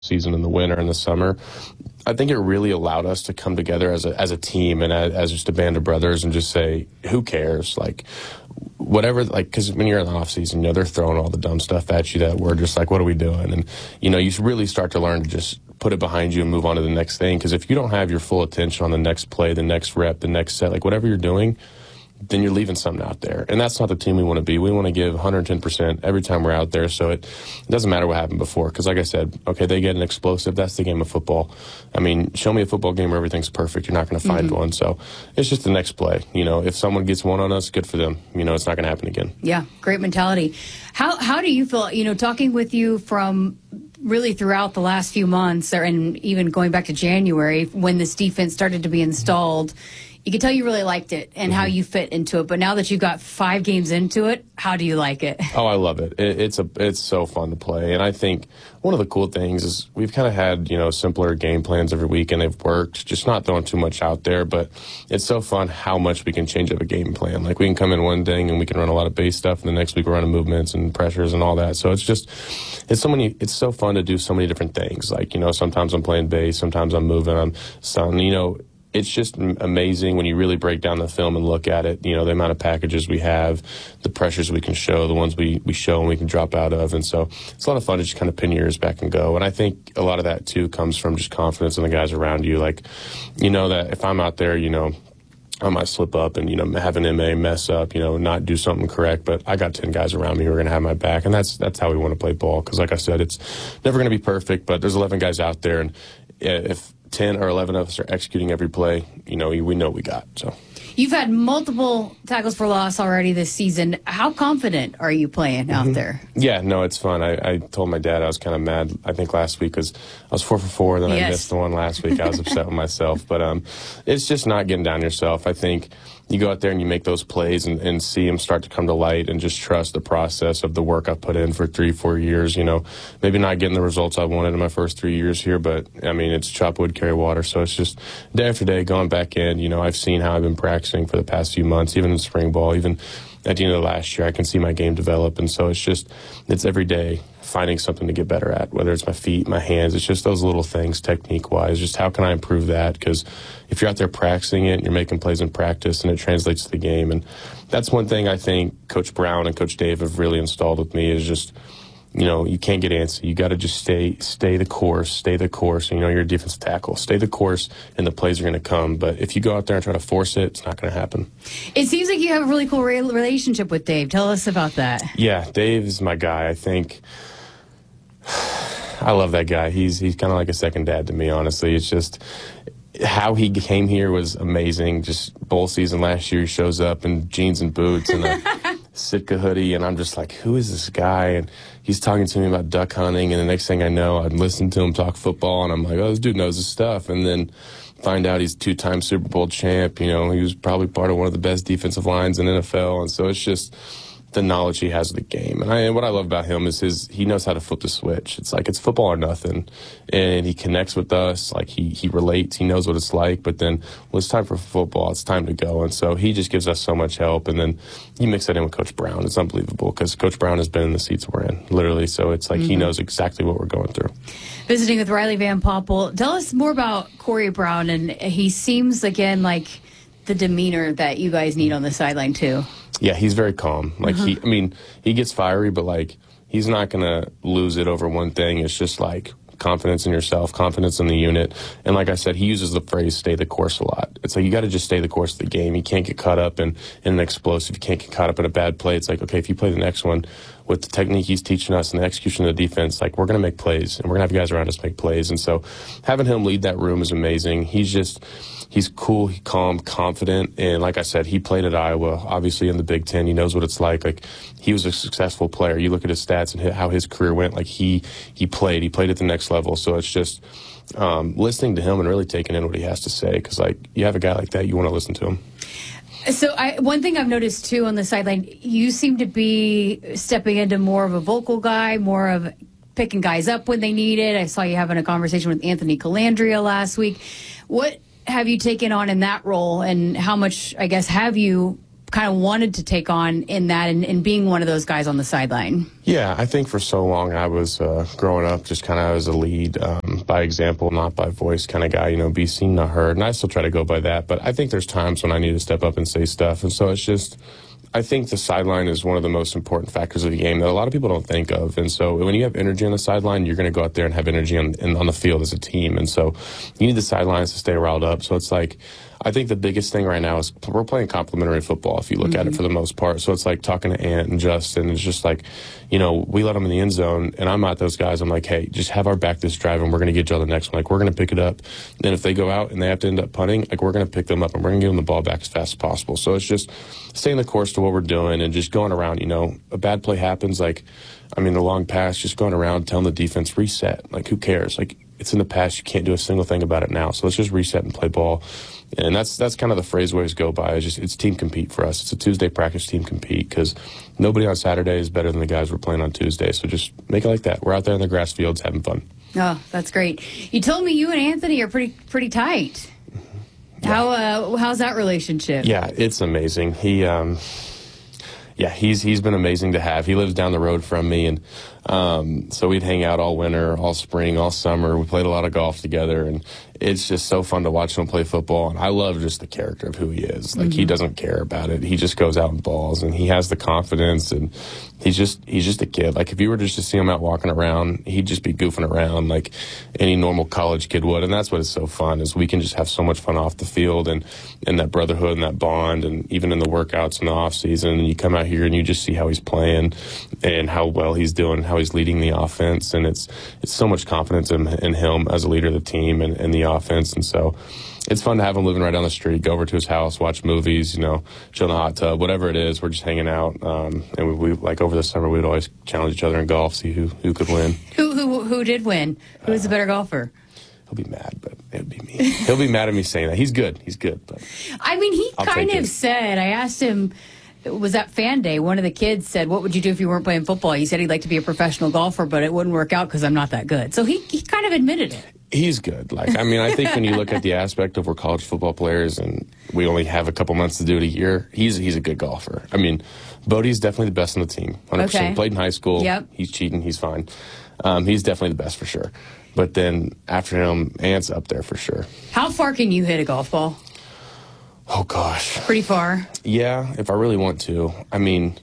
season in the winter and the summer, I think it really allowed us to come together as a team and as just a band of brothers and just say, who cares? Like, whatever, like, because when you're in the off season, they're throwing all the dumb stuff at you that we're just like, what are we doing? And, you really start to learn to just put it behind you and move on to the next thing. Because if you don't have your full attention on the next play, the next rep, the next set, like whatever you're doing, then you're leaving something out there. And that's not the team we want to be. We want to give 110% every time we're out there. So it doesn't matter what happened before. Because like I said, okay, they get an explosive. That's the game of football. I mean, show me a football game where everything's perfect. You're not going to find one. So it's just the next play. If someone gets one on us, good for them. It's not going to happen again. Yeah, great mentality. How do you feel, talking with you from really throughout the last few months and even going back to January when this defense started to be installed, you could tell you really liked it and how you fit into it. But now that you've got 5 games into it, how do you like it? Oh, I love it. It's so fun to play. And I think one of the cool things is we've kind of had, simpler game plans every week, and they've worked, just not throwing too much out there. But it's so fun how much we can change up a game plan. Like, we can come in one thing and we can run a lot of base stuff, and the next week we're running movements and pressures and all that. So it's so fun to do so many different things. Like, sometimes I'm playing base, sometimes I'm moving, it's just amazing when you really break down the film and look at it, the amount of packages we have, the pressures we can show, the ones we show and we can drop out of. And so it's a lot of fun to just kind of pin your ears back and go. And I think a lot of that, too, comes from just confidence in the guys around you. Like, that if I'm out there, I might slip up and, have an MA mess up, not do something correct. But I got 10 guys around me who are going to have my back. And that's how we want to play ball. Because, like I said, it's never going to be perfect. But there's 11 guys out there. And if 10 or 11 of us are executing every play, we know what we got. So you've had multiple tackles for loss already this season. How confident are you playing out there? Yeah, no, it's fun. I told my dad I was kind of mad, I think, last week because I was 4 for 4, then I missed the one last week. I was upset with myself. But it's just not getting down yourself. I think you go out there and you make those plays and see them start to come to light and just trust the process of the work I've put in for 3-4 years. Maybe not getting the results I wanted in my first 3 years here, but, it's chop wood, carry water. So it's just day after day going back in. I've seen how I've been practicing for the past few months, even in spring ball, even at the end of the last year, I can see my game develop. And so it's every day finding something to get better at, whether it's my feet, my hands. It's just those little things technique-wise. Just how can I improve that? Because if you're out there practicing it, you're making plays in practice, and it translates to the game. And that's one thing I think Coach Brown and Coach Dave have really installed with me is just, you can't get antsy. You got to just stay the course. You're a defensive tackle. Stay the course, and the plays are going to come. But if you go out there and try to force it, it's not going to happen. It seems like you have a really cool relationship with Dave. Tell us about that. Yeah, Dave is my guy. I think I love that guy. He's kind of like a second dad to me, honestly. It's just how he came here was amazing. Just bowl season last year, he shows up in jeans and boots and a Sitka hoodie, and I'm just like, who is this guy? And he's talking to me about duck hunting, and the next thing I know, I'm listening to him talk football, and I'm like, oh, this dude knows his stuff. And then find out he's 2-time Super Bowl champ. He was probably part of one of the best defensive lines in NFL. And so it's just the knowledge he has of the game. And what I love about him is he knows how to flip the switch. It's like it's football or nothing. And he connects with us. Like he relates. He knows what it's like. But then when it's time for football, it's time to go. And so he just gives us so much help. And then you mix that in with Coach Brown. It's unbelievable because Coach Brown has been in the seats we're in, literally. So it's like he knows exactly what we're going through. Visiting with Riley Van Poppel. Tell us more about Corey Brown. And he seems, again, like the demeanor that you guys need on the sideline, too. Yeah, he's very calm. Like, he gets fiery, but, like, he's not going to lose it over one thing. It's just, like, confidence in yourself, confidence in the unit. And like I said, he uses the phrase stay the course a lot. It's like you got to just stay the course of the game. You can't get caught up in an explosive. You can't get caught up in a bad play. It's like, okay, if you play the next one with the technique he's teaching us and the execution of the defense, like we're going to make plays and we're going to have guys around us make plays. And so having him lead that room is amazing. He's cool, calm, confident, and like I said, he played at Iowa, obviously in the Big Ten. He knows what it's like. Like, he was a successful player. You look at his stats and how his career went. Like, he played at the next level. So it's just listening to him and really taking in what he has to say, because, like, you have a guy like that, you want to listen to him. So one thing I've noticed, too, on the sideline, you seem to be stepping into more of a vocal guy, more of picking guys up when they need it. I saw you having a conversation with Anthony Calandria last week. What have you taken on in that role, and how much, I guess, have you kind of wanted to take on in that and being one of those guys on the sideline? Yeah, I think for so long I was growing up just kind of as a lead, by example, not by voice kind of guy, you know, be seen, not heard. And I still try to go by that. But I think there's times when I need to step up and say stuff. And so it's just, I think the sideline is one of the most important factors of the game that a lot of people don't think of. And so when you have energy on the sideline, you're going to go out there and have energy on the field as a team. And so you need the sidelines to stay riled up. So it's like, I think the biggest thing right now is we're playing complimentary football, if you look at it for the most part. So it's like talking to Ant and Justin. It's just like, you know, we let them in the end zone, and I'm at those guys. I'm like, hey, just have our back this drive, and we're going to get you on the next one. Like, we're going to pick it up. And if they go out and they have to end up punting, like, we're going to pick them up, and we're going to give them the ball back as fast as possible. So it's just staying the course to what we're doing and just going around. You know, a bad play happens, like, I mean, the long pass, just going around telling the defense, reset. Like, who cares? Like, it's in the past. You can't do a single thing about it now. So let's just reset and play ball. And that's kind of the phrase we always go by. It's team compete for us. It's a Tuesday practice team compete because nobody on Saturday is better than the guys we're playing on Tuesday. So just make it like that. We're out there in the grass fields having fun. Oh, that's great. You told me you and Anthony are pretty tight. Yeah. How's that relationship? Yeah, it's amazing. He's been amazing to have. He lives down the road from me, and so we'd hang out all winter, all spring, all summer. We played a lot of golf together, and it's just so fun to watch him play football. And I love just the character of who he is. Like, he doesn't care about it. He just goes out and balls, and he has the confidence, and he's just a kid. Like, if you were just to see him out walking around, he'd just be goofing around like any normal college kid would. And that's what is so fun, is we can just have so much fun off the field and that brotherhood and that bond, and even in the workouts in the off season. And you come out here and you just see how he's playing and how well he's doing, how he's leading the offense. And it's so much confidence in him as a leader of the team and the offense. And so it's fun to have him living right down the street, go over to his house, watch movies, you know, chill in the hot tub, whatever it is. We're just hanging out. And we like over the summer, we'd always challenge each other in golf, see who could win. Who did win? Who was the better golfer? He'll be mad, but it would be me. He'll be mad at me saying that. He's good, but I mean, he kind of said, I asked him, it was at Fan Day, one of the kids said, what would you do if you weren't playing football? He said he'd like to be a professional golfer, but it wouldn't work out because I'm not that good. So he kind of admitted it. He's good. Like, I mean, I think when you look at the aspect of we're college football players and we only have a couple months to do it a year, he's a good golfer. I mean, Bodie's definitely the best on the team. 100%. Okay. Played in high school. Yep. He's cheating. He's fine. He's definitely the best for sure. But then after him, Ant's up there for sure. How far can you hit a golf ball? Oh, gosh. Pretty far. Yeah, if I really want to. I mean,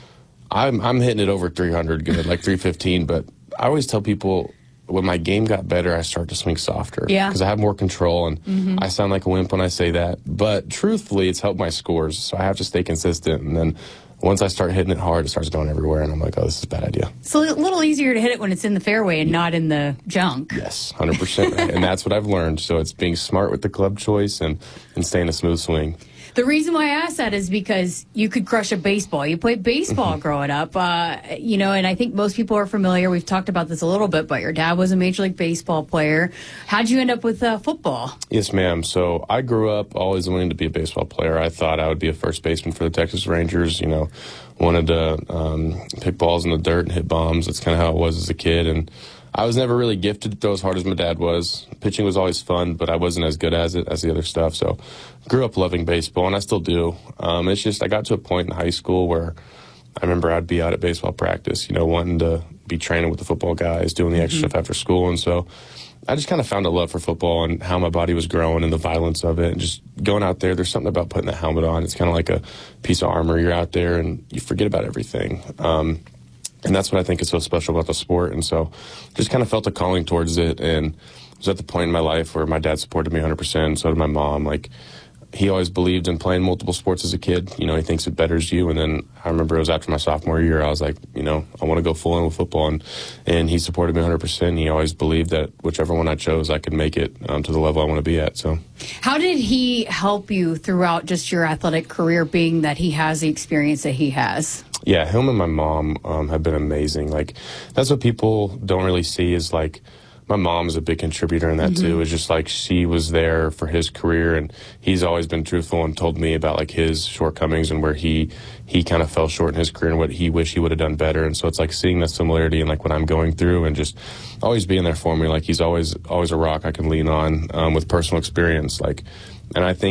I'm hitting it over 300 good, like 315. But I always tell people, when my game got better, I start to swing softer. Yeah. Because I have more control, and I sound like a wimp when I say that. But truthfully, it's helped my scores, so I have to stay consistent. And then once I start hitting it hard, it starts going everywhere, and I'm like, oh, this is a bad idea. It's a little easier to hit it when it's in the fairway and not in the junk. Yes, 100% right. And that's what I've learned. So it's being smart with the club choice and staying a smooth swing. The reason why I asked that is because you could crush a baseball. You played baseball growing up, you know, and I think most people are familiar. We've talked about this a little bit, but your dad was a Major League Baseball player. How'd you end up with football? Yes, ma'am. So I grew up always wanting to be a baseball player. I thought I would be a first baseman for the Texas Rangers, you know, wanted to pick balls in the dirt and hit bombs. That's kind of how it was as a kid. And I was never really gifted to throw as hard as my dad was. Pitching was always fun, but I wasn't as good as it as the other stuff. So grew up loving baseball, and I still do. It's just I got to a point in high school where I remember I'd be out at baseball practice, you know, wanting to be training with the football guys, doing the extra stuff after school. And so I just kind of found a love for football and how my body was growing and the violence of it. And just going out there, there's something about putting the helmet on. It's kind of like a piece of armor. You're out there and you forget about everything. And that's what I think is so special about the sport. And so just kind of felt a calling towards it. And I was at the point in my life where my dad supported me 100%. So did my mom. Like, he always believed in playing multiple sports as a kid. You know, he thinks it betters you. And then I remember it was after my sophomore year, I was like, you know, I want to go full in with football. And he supported me 100%. He always believed that whichever one I chose, I could make it to the level I want to be at. So, how did he help you throughout just your athletic career, being that he has the experience that he has? Yeah, him and my mom have been amazing. Like, that's what people don't really see is, like, my mom is a big contributor in that too. It's just like she was there for his career, and he's always been truthful and told me about like his shortcomings and where he kind of fell short in his career and what he wished he would have done better. And so it's like seeing that similarity in like what I'm going through and just always being there for me. Like, he's always a rock I can lean on with personal experience. Like, and I think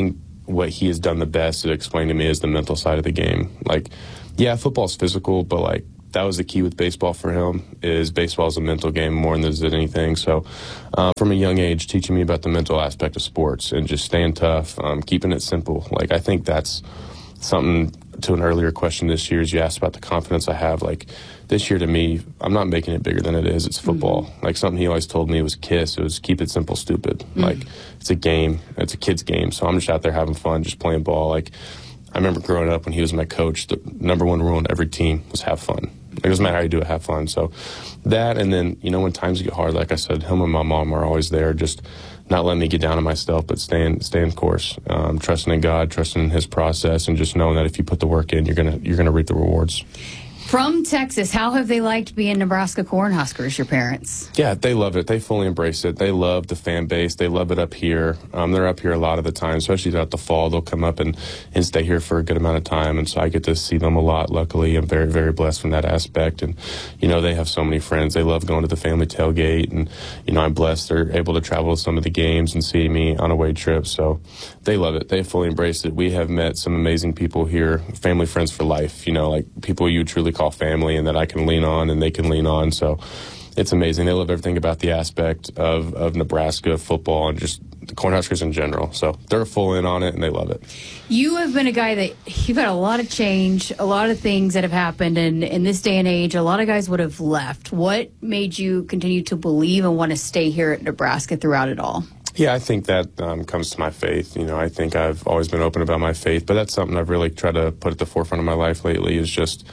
what he has done the best to explain to me is the mental side of the game. Like, yeah, football's physical, but like that was the key with baseball for him, is baseball is a mental game more than anything. So from a young age, teaching me about the mental aspect of sports and just staying tough, keeping it simple. Like, I think that's something to an earlier question this year, is you asked about the confidence I have. Like, this year to me, I'm not making it bigger than it is. It's football. Like, something he always told me was KISS. It was keep it simple, stupid. Like, it's a game. It's a kid's game. So I'm just out there having fun, just playing ball. Like, I remember growing up when he was my coach, the number one rule in every team was have fun. It doesn't matter how you do it, have fun. So that, and then, you know, when times get hard, like I said, him and my mom are always there, just not letting me get down on myself, but staying course, trusting in God, trusting in His process, and just knowing that if you put the work in, you're gonna reap the rewards. From Texas, how have they liked being Nebraska Cornhuskers, your parents? Yeah, they love it. They fully embrace it. They love the fan base. They love it up here. They're up here a lot of the time, especially throughout the fall. They'll come up and stay here for a good amount of time, and so I get to see them a lot. Luckily, I'm very, very blessed from that aspect. And, you know, they have so many friends. They love going to the family tailgate, and, you know, I'm blessed they're able to travel to some of the games and see me on away trips. So they love it. They fully embrace it. We have met some amazing people here, family friends for life, you know, like people you truly call family and that I can lean on and they can lean on. So it's amazing. They love everything about the aspect of Nebraska football and just the Cornhuskers in general. So they're full in on it and they love it. You have been a guy that you've had a lot of change, a lot of things that have happened, and in this day and age, a lot of guys would have left. What made you continue to believe and want to stay here at Nebraska throughout it all? Yeah, I think that comes to my faith. You know, I think I've always been open about my faith, but that's something I've really tried to put at the forefront of my life lately, is just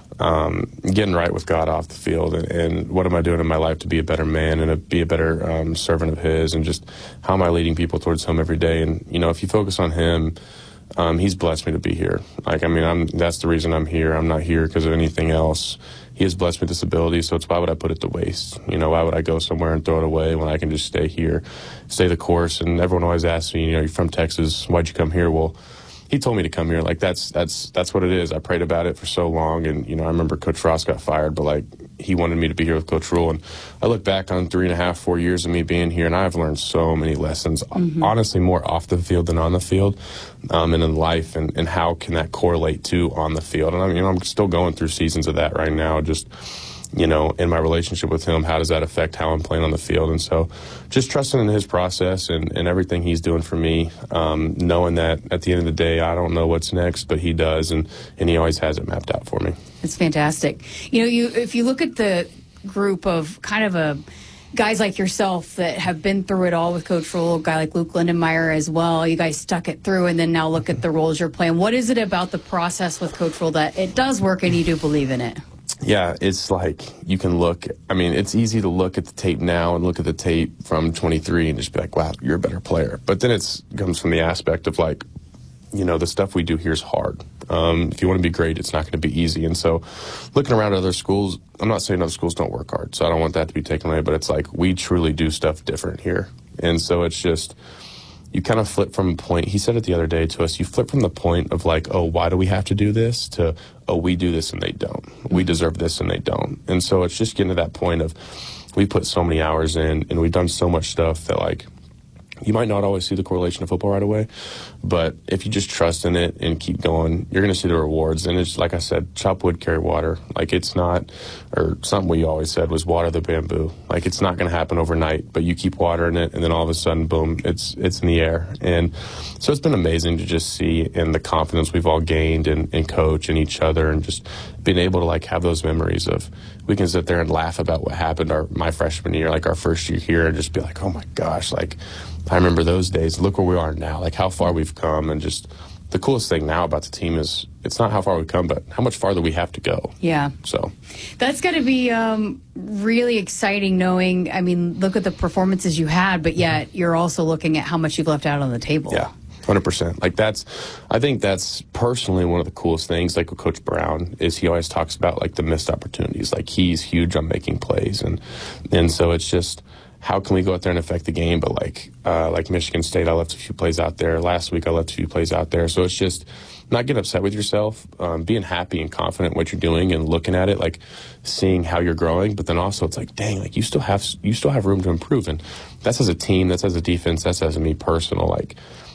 getting right with God off the field, and what am I doing in my life to be a better man and be a better servant of His, and just how am I leading people towards Him every day. And, you know, if you focus on Him, He's blessed me to be here. Like, I mean, that's the reason I'm here. I'm not here because of anything else. He has blessed me with this ability, so it's why would I put it to waste? You know, why would I go somewhere and throw it away when I can just stay here, stay the course? And everyone always asks me, you know, you're from Texas, why'd you come here? Well, he told me to come here. Like, that's what it is. I prayed about it for so long, and, you know, I remember Coach Frost got fired, but, like, he wanted me to be here with Coach Rule. And I look back on 3.5, 4 years of me being here, and I've learned so many lessons, honestly, more off the field than on the field, and in life, and how can that correlate to on the field. And, I mean, you know, I'm still going through seasons of that right now, just, you know, in my relationship with Him, how does that affect how I'm playing on the field? And so just trusting in His process and everything He's doing for me, knowing that at the end of the day, I don't know what's next, but He does, and He always has it mapped out for me. It's fantastic. You know, if you look at the group of kind of guys like yourself that have been through it all with Coach Rule, a guy like Luke Lindenmeyer as well, you guys stuck it through, and then now look at the roles you're playing. What is it about the process with Coach Rule that it does work and you do believe in it? Yeah, it's like you can look. I mean, it's easy to look at the tape now and look at the tape from 23 and just be like, wow, you're a better player. But then it comes from the aspect of, like, you know, the stuff we do here is hard. If you want to be great, it's not going to be easy. And so looking around at other schools, I'm not saying other schools don't work hard, so I don't want that to be taken away, but it's like we truly do stuff different here. And so it's just, you kind of flip from a point, he said it the other day to us, you flip from the point of like, oh, why do we have to do this, to, oh, we do this and they don't. We deserve this and they don't. And so it's just getting to that point of, we put so many hours in and we've done so much stuff that, like, you might not always see the correlation of football right away, but if you just trust in it and keep going, you're going to see the rewards. And it's, like I said, chop wood, carry water. Like, it's not, or something we always said was water the bamboo. Like, it's not going to happen overnight, but you keep watering it, and then all of a sudden, boom, it's in the air. And so it's been amazing to just see, and the confidence we've all gained in coach and each other, and just being able to, like, have those memories of, we can sit there and laugh about what happened my freshman year, like our first year here, and just be like, oh my gosh, like, I remember those days. Look where we are now, like how far we've come. And just the coolest thing now about the team is it's not how far we've come, but how much farther we have to go. Yeah. So that's got to be really exciting, knowing, I mean, look at the performances you had, but yet you're also looking at how much you've left out on the table. Yeah. 100%. Like, I think that's personally one of the coolest things, like with Coach Brown, is he always talks about, like, the missed opportunities. Like, he's huge on making plays. And so it's just, how can we go out there and affect the game? But like Michigan State, I left a few plays out there. Last week, I left a few plays out there. So it's just not getting upset with yourself, being happy and confident in what you're doing and looking at it, like seeing how you're growing. But then also it's like, dang, like you still have room to improve. And that's as a team, that's as a defense, that's as a me personal. Like,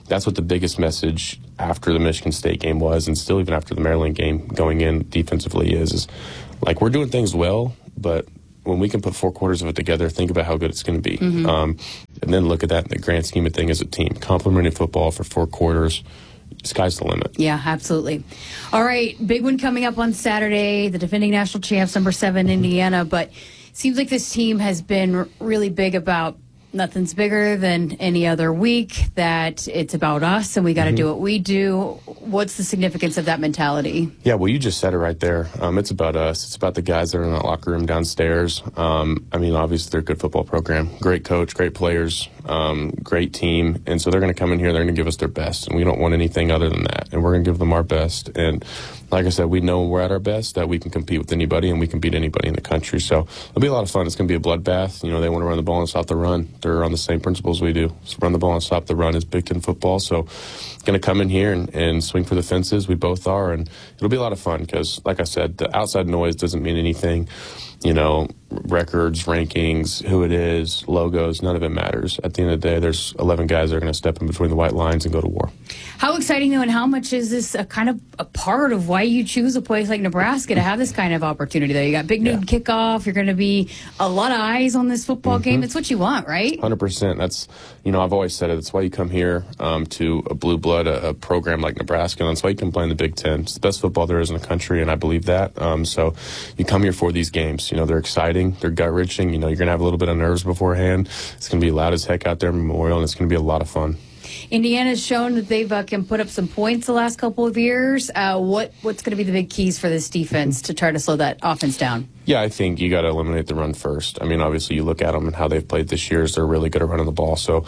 that's what the biggest message after the Michigan State game was, and still even after the Maryland game going in defensively is like, we're doing things well, but when we can put 4 quarters of it together, think about how good it's going to be. And then look at that in the grand scheme of things as a team. Complementing football for 4 quarters, sky's the limit. Yeah, absolutely. All right, big one coming up on Saturday, the defending national champs, number 7, Indiana. But it seems like this team has been really big about nothing's bigger than any other week, that it's about us and we got to do what we do. What's the significance of that mentality? Yeah, well, you just said it right there. It's about us. It's about the guys that are in the locker room downstairs. Obviously they're a good football program, great coach, great players, great team. And so they're going to come in here, they're going to give us their best. And we don't want anything other than that. And we're going to give them our best. And like I said, we know when we're at our best that we can compete with anybody and we can beat anybody in the country. So it'll be a lot of fun. It's going to be a bloodbath. They want to run the ball and stop the run. They're on the same principles we do. So run the ball and stop the run is Big Ten football. So going to come in here and swing for the fences. We both are. And it'll be a lot of fun because, like I said, the outside noise doesn't mean anything. Records, rankings, who it is, logos, none of it matters. At the end of the day, there's 11 guys that are going to step in between the white lines and go to war. How exciting, though, and how much is this a kind of a part of why you choose a place like Nebraska to have this kind of opportunity, though? You got big noon kickoff. You're going to be a lot of eyes on this football game. It's what you want, right? 100%. That's, I've always said it. That's why you come here to a blue blood, a program like Nebraska. And that's why you can play in the Big Ten. It's the best football there is in the country, and I believe that. So you come here for these games. They're exciting. They're gut-wrenching. You're going to have a little bit of nerves beforehand. It's going to be loud as heck out there in Memorial, and it's going to be a lot of fun. Indiana's shown that they've can put up some points the last couple of years. What's going to be the big keys for this defense to try to slow that offense down? Yeah, I think you got to eliminate the run first. Obviously, you look at them and how they've played this year, they're really good at running the ball. So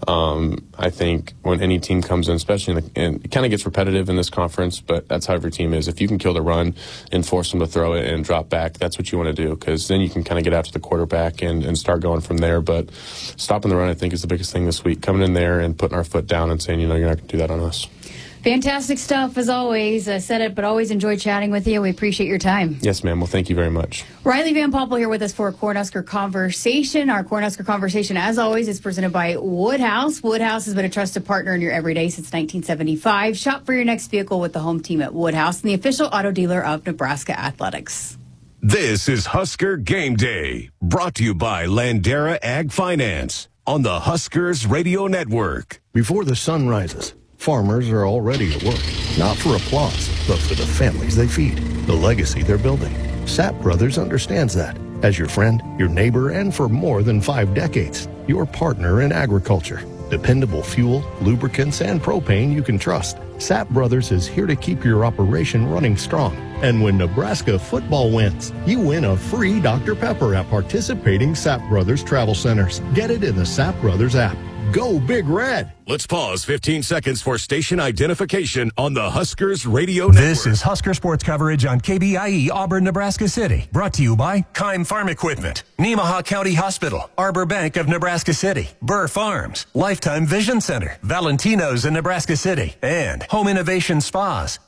I think when any team comes in, especially and it kind of gets repetitive in this conference, but that's how every team is. If you can kill the run and force them to throw it and drop back, that's what you want to do, because then you can kind of get after the quarterback and start going from there. But stopping the run, I think, is the biggest thing this week. Coming in there and putting our foot down and saying, you're not going to do that on us. Fantastic stuff, as always. I said it, but always enjoy chatting with you. We appreciate your time. Yes, ma'am. Well, thank you very much. Riley Van Poppel here with us for a Cornhusker Conversation. Our Cornhusker Conversation, as always, is presented by Woodhouse. Woodhouse has been a trusted partner in your everyday since 1975. Shop for your next vehicle with the home team at Woodhouse, and the official auto dealer of Nebraska Athletics. This is Husker Game Day, brought to you by Landera Ag Finance on the Huskers Radio Network. Before the sun rises, farmers are already at work, not for applause, but for the families they feed, the legacy they're building. Sapp Brothers understands that. As your friend, your neighbor, and for more than 5 decades, your partner in agriculture. Dependable fuel, lubricants, and propane you can trust. Sapp Brothers is here to keep your operation running strong. And when Nebraska football wins, you win a free Dr. Pepper at participating Sapp Brothers travel centers. Get it in the Sapp Brothers app. Go Big Red! Let's pause 15 seconds for station identification on the Huskers Radio Network. This is Husker Sports coverage on KBIE Auburn, Nebraska City. Brought to you by Keim Farm Equipment, Nemaha County Hospital, Arbor Bank of Nebraska City, Burr Farms, Lifetime Vision Center, Valentino's in Nebraska City, and Home Innovation Spas.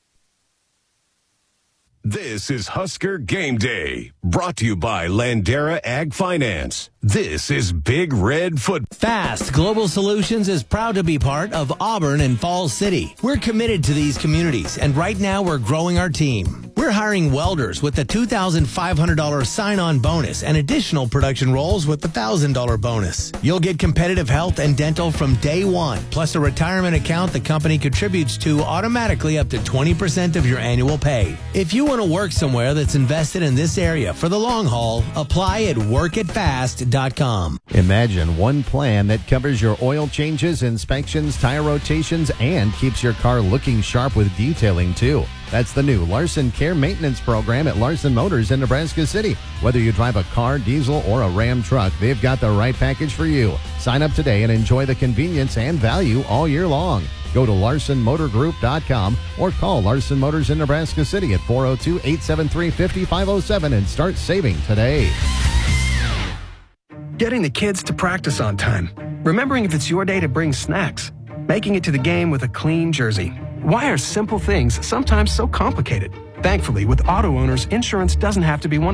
This is Husker Game Day, brought to you by Landera Ag Finance. This is Big Red Football. Fast Global Solutions is proud to be part of Auburn and Falls City. We're committed to these communities, and right now we're growing our team. We're hiring welders with the $2,500 sign-on bonus and additional production roles with the $1,000 bonus. You'll get competitive health and dental from day one, plus a retirement account the company contributes to automatically up to 20% of your annual pay. If you want to work somewhere that's invested in this area for the long haul, apply at workitfast.com. Imagine one plan that covers your oil changes, inspections, tire rotations, and keeps your car looking sharp with detailing too. That's the new Larson Care Maintenance Program at Larson Motors in Nebraska City. Whether you drive a car, diesel, or a Ram truck, they've got the right package for you. Sign up today and enjoy the convenience and value all year long. Go to LarsonMotorGroup.com or call Larson Motors in Nebraska City at 402-873-5507 and start saving today. Getting the kids to practice on time. Remembering if it's your day to bring snacks. Making it to the game with a clean jersey. Why are simple things sometimes so complicated? Thankfully, with auto owners, insurance doesn't have to be one of them.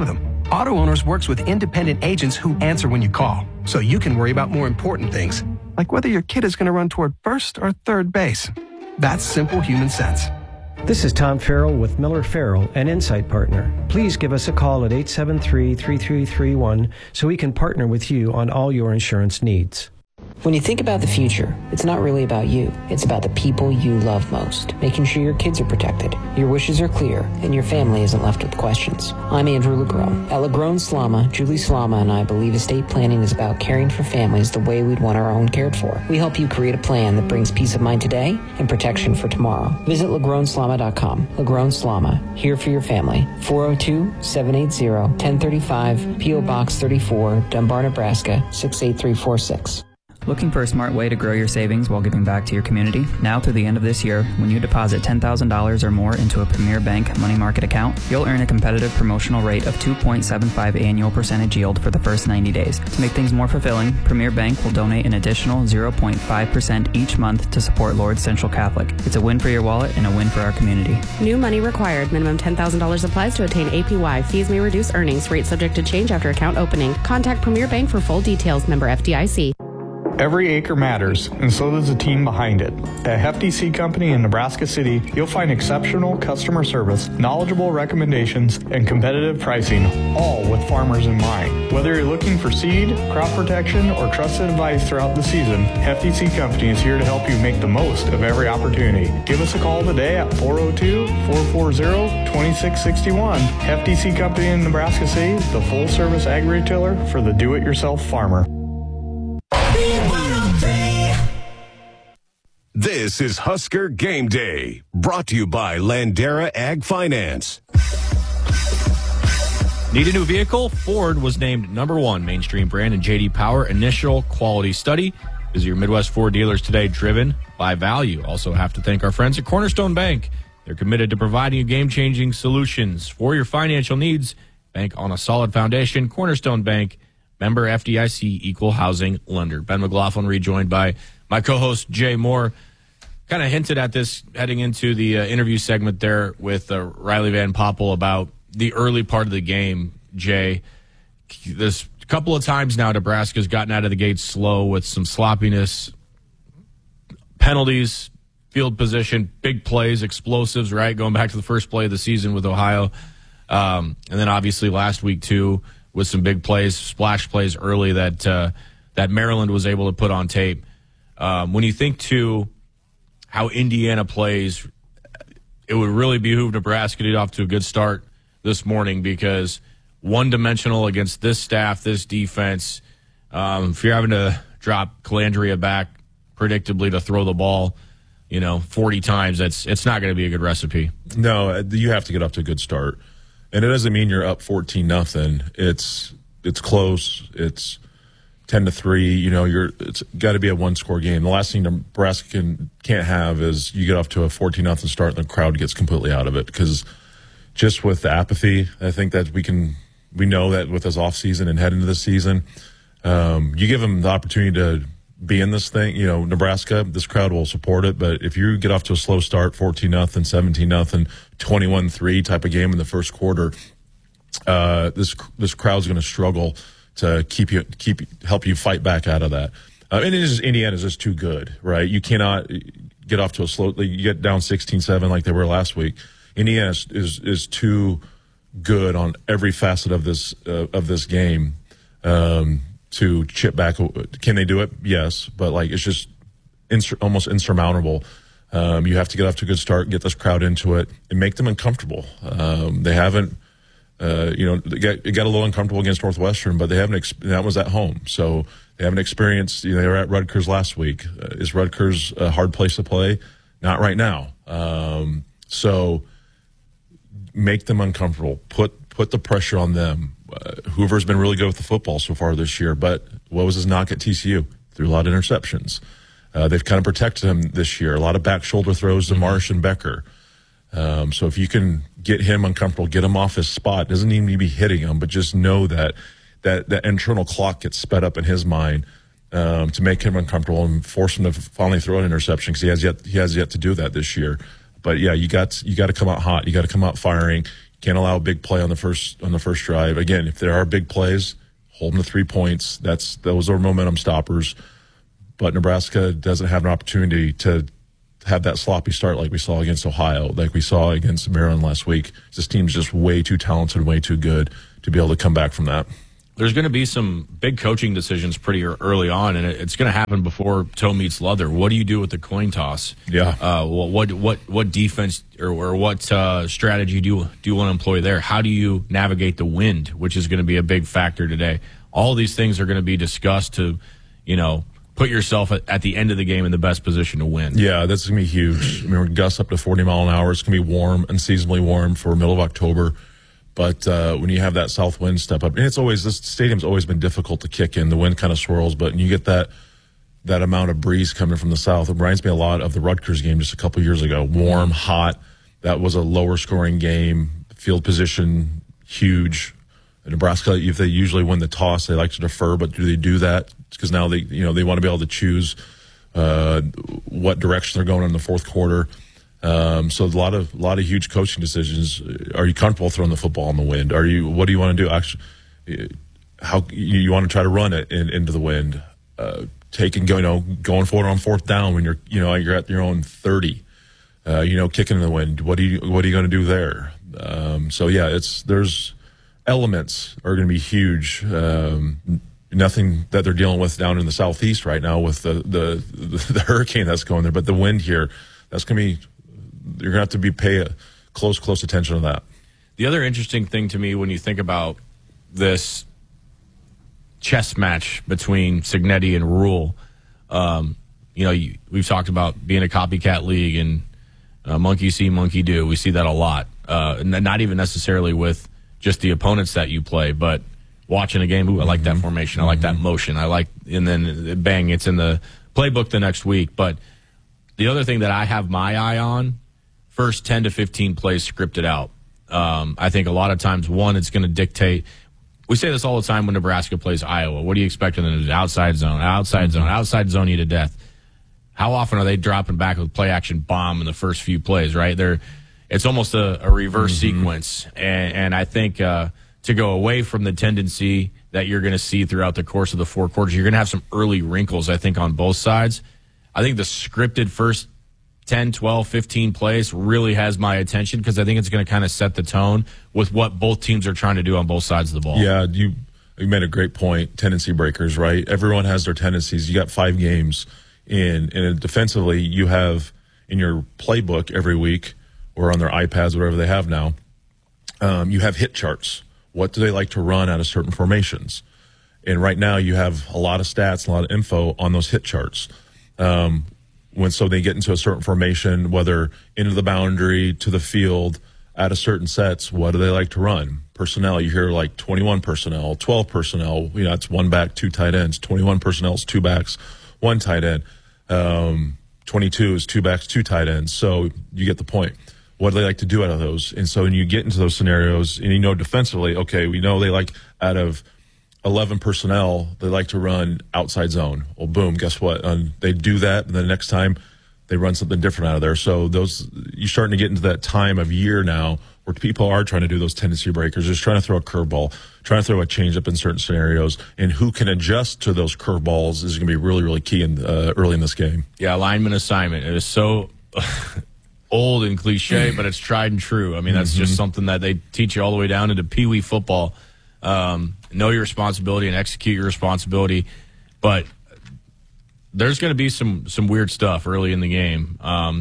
Auto Owners works with independent agents who answer when you call, so you can worry about more important things, like whether your kid is going to run toward first or third base. That's simple human sense. This is Tom Farrell with Miller Farrell, an Insight Partner. Please give us a call at 873-3331 so we can partner with you on all your insurance needs. When you think about the future, it's not really about you. It's about the people you love most, making sure your kids are protected, your wishes are clear, and your family isn't left with questions. I'm Andrew Lagrone. At Lagrone Slama, Julie Slama and I believe estate planning is about caring for families the way we'd want our own cared for. We help you create a plan that brings peace of mind today and protection for tomorrow. Visit LagroneSlama.com. Lagrone Slama, here for your family. 402-780-1035, P.O. Box 34, Dunbar, Nebraska, 68346. Looking for a smart way to grow your savings while giving back to your community? Now through the end of this year, when you deposit $10,000 or more into a Premier Bank money market account, you'll earn a competitive promotional rate of 2.75 annual percentage yield for the first 90 days. To make things more fulfilling, Premier Bank will donate an additional 0.5% each month to support Lourdes Central Catholic. It's a win for your wallet and a win for our community. New money required. Minimum $10,000 applies to attain APY. Fees may reduce earnings. Rate subject to change after account opening. Contact Premier Bank for full details. Member FDIC. Every acre matters, and so does the team behind it. At Hefty Seed Company in Nebraska City, you'll find exceptional customer service, knowledgeable recommendations, and competitive pricing, all with farmers in mind. Whether you're looking for seed, crop protection, or trusted advice throughout the season, Hefty Seed Company is here to help you make the most of every opportunity. Give us a call today at 402-440-2661. Hefty Seed Company in Nebraska City, the full-service ag retailer for the do-it-yourself farmer. This is Husker Game Day, brought to you by Landera Ag Finance. Need a new vehicle? Ford was named #1 mainstream brand in J.D. Power Initial Quality Study. Visit your Midwest Ford dealers today, driven by value. Also have to thank our friends at Cornerstone Bank. They're committed to providing you game-changing solutions for your financial needs. Bank on a solid foundation. Cornerstone Bank, member FDIC, equal housing lender. Ben McLaughlin, rejoined by my co-host Jay Moore. Kind of hinted at this heading into the interview segment there with Riley Van Poppel about the early part of the game, Jay. There's a couple of times now Nebraska's gotten out of the gate slow with some sloppiness, penalties, field position, big plays, explosives, right? Going back to the first play of the season with Ohio. And then obviously last week, too, with some big plays, splash plays early that Maryland was able to put on tape. When you think, too, how Indiana plays, it would really behoove Nebraska to get off to a good start this morning because one-dimensional against this staff, this defense, if you're having to drop Calandria back predictably to throw the ball, 40 times, it's not going to be a good recipe. No, you have to get off to a good start. And it doesn't mean you're up 14-0. It's close. It's 10-3. It's got to be a one-score game. The last thing Nebraska can't have is you get off to a 14-0 start and the crowd gets completely out of it. Because just with the apathy, I think that we know that with this off season and head into the season, you give them the opportunity to be in this thing. Nebraska, this crowd will support it. But if you get off to a slow start, 14-0, 17-0, 21-3 type of game in the first quarter, this crowd's going to struggle to help you fight back out of that. And Indiana's just too good, right? You cannot get off to a slow. You get down 16-7 like they were last week. Indiana is too good on every facet of this game to chip back. Can they do it? Yes, but it's just almost insurmountable. You have to get off to a good start, get this crowd into it, and make them uncomfortable. They haven't. They got a little uncomfortable against Northwestern, but they haven't. That was at home, so they haven't experienced. They were at Rutgers last week. Is Rutgers a hard place to play? Not right now. So make them uncomfortable. Put the pressure on them. Hoover's been really good with the football so far this year, but what was his knock at TCU? Threw a lot of interceptions. They've kind of protected him this year. A lot of back shoulder throws to Marsh and Becker. So if you can get him uncomfortable, get him off his spot, doesn't even need to be hitting him, but just know that internal clock gets sped up in his mind to make him uncomfortable and force him to finally throw an interception because he has yet to do that this year. But yeah, you got to come out hot. You got to come out firing. Can't allow a big play on the first drive. Again, if there are big plays, hold them to 3 points. Those are momentum stoppers. But Nebraska doesn't have an opportunity to have that sloppy start like we saw against Ohio, like we saw against Maryland last week. This team's just way too talented, way too good to be able to come back from that. There's going to be some big coaching decisions pretty early on, and it's going to happen before toe meets leather. What do you do with the coin toss? Yeah. What defense or what strategy do you want to employ there? How do you navigate the wind, which is going to be a big factor today? All these things are going to be discussed to, put yourself at the end of the game in the best position to win. Yeah, that's going to be huge. I mean, we're gusts up to 40 mile an hour. It's going to be warm, unseasonably warm for middle of October. But when you have that south wind step up, and this stadium's always been difficult to kick in. The wind kind of swirls, but when you get that amount of breeze coming from the south, it reminds me a lot of the Rutgers game just a couple years ago. Warm, hot. That was a lower scoring game. Field position, huge. In Nebraska, if they usually win the toss, they like to defer, but do they do that? Because now they want to be able to choose what direction they're going in the fourth quarter. So a lot of huge coaching decisions. Are you comfortable throwing the football in the wind? What do you want to do? Actually, how you want to try to run it into the wind? Going forward on fourth down when you're at your own 30. Kicking in the wind. What are you going to do there? There's elements are going to be huge. Nothing that they're dealing with down in the southeast right now with the hurricane that's going there, but the wind here, that's going to be. You're going to have to pay close attention to that. The other interesting thing to me when you think about this chess match between Cignetti and Rule, we've talked about being a copycat league and monkey see, monkey do. We see that a lot. Not even necessarily with just the opponents that you play, but watching a game. Ooh, I like that formation. I like that motion. And then bang, it's in the playbook the next week. But the other thing that I have my eye on, first 10 to 15 plays scripted out. I think a lot of times, it's going to dictate. We say this all the time when Nebraska plays Iowa. What do you expect them to do? Outside zone you to death. How often are they dropping back with play action bomb in the first few plays, right? It's almost a reverse sequence. And I think to go away from the tendency that you're going to see throughout the course of the four quarters, you're going to have some early wrinkles, I think, on both sides. I think the scripted first 10, 12, 15 plays really has my attention because I think it's going to kind of set the tone with what both teams are trying to do on both sides of the ball. Yeah, you made a great point. Tendency breakers, right? Everyone has their tendencies. You got 5 games in, and defensively, you have in your playbook every week or on their iPads, whatever they have now, you have hit charts. What do they like to run out of certain formations? And right now, you have a lot of stats, a lot of info on those hit charts. So they get into a certain formation, whether into the boundary, to the field, out of certain sets, what do they like to run? Personnel, you hear like 21 personnel, 12 personnel, it's 1 back, 2 tight ends. 21 personnel is 2 backs, 1 tight end. 22 is 2 backs, 2 tight ends. So you get the point. What do they like to do out of those? And so when you get into those scenarios, and defensively, okay, we know they like out of 11 personnel, they like to run outside zone. Well, boom, guess what? They do that, and then the next time they run something different out of there. So you're starting to get into that time of year now where people are trying to do those tendency breakers, just trying to throw a curveball, trying to throw a changeup in certain scenarios, and who can adjust to those curveballs is going to be really, really key early in this game. Yeah, lineman assignment. It is so old and cliche, but it's tried and true. I mean, that's just something that they teach you all the way down into Pee Wee football. Know your responsibility and execute your responsibility, but there's going to be some weird stuff early in the game.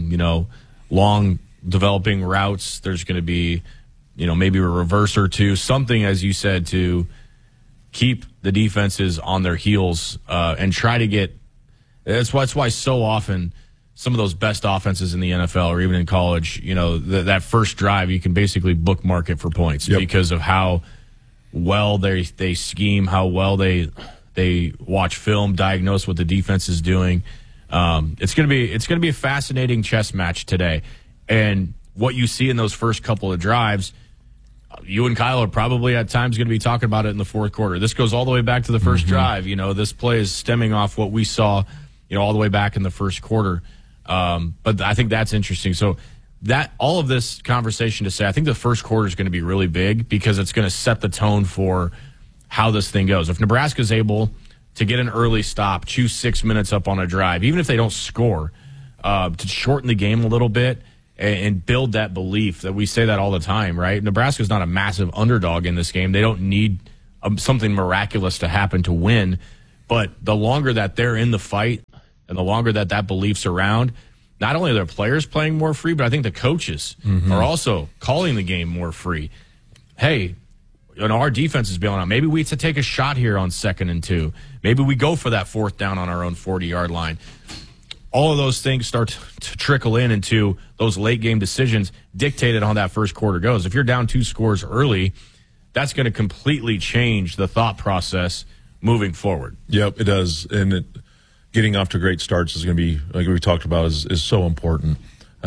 Long developing routes. There's going to be, maybe a reverse or two, something, as you said, to keep the defenses on their heels and try to get. That's why so often some of those best offenses in the NFL or even in college, that first drive, you can basically bookmark it for points because of how well they scheme, how well they watch film, diagnose what the defense is doing. It's gonna be a fascinating chess match today, and what you see in those first couple of drives, you and Kyle are probably at times going to be talking about it in the fourth quarter. This goes all the way back to the first drive. This play is stemming off what we saw, all the way back in the first quarter. But I think that's interesting. So that all of this conversation to say, I think the first quarter is going to be really big because it's going to set the tone for how this thing goes. If Nebraska's able to get an early stop, choose 6 minutes up on a drive, even if they don't score, to shorten the game a little bit and build that belief that we say that all the time, right? Nebraska's not a massive underdog in this game. They don't need something miraculous to happen to win. But the longer that they're in the fight and the longer that belief's around, not only are their players playing more free, but I think the coaches are also calling the game more free. Hey, our defense is bailing out. Maybe we have to take a shot here on 2nd and 2. Maybe we go for that 4th down on our own 40-yard line. All of those things start to trickle into those late-game decisions dictated on how that first quarter goes. If you're down 2 scores early, that's going to completely change the thought process moving forward. Yep, it does. And getting off to great starts is going to be, like we talked about, is so important.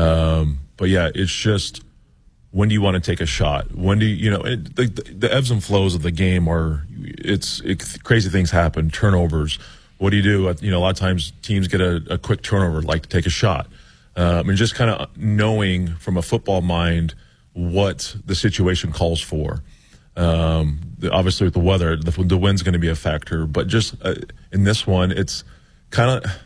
But, yeah, it's just, when do you want to take a shot? When do you know, the ebbs and flows of the game are, crazy things happen, turnovers. What do you do? A lot of times teams get a quick turnover, like to take a shot. And just kind of knowing from a football mind what the situation calls for. Obviously with the weather, the wind's going to be a factor, but just in this one, it's kind of